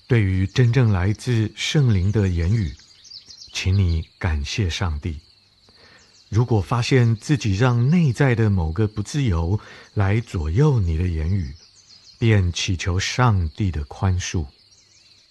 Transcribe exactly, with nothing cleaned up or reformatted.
对于真正来自圣灵的言语，请你感谢上帝。如果发现自己让内在的某个不自由来左右你的言语，便祈求上帝的宽恕。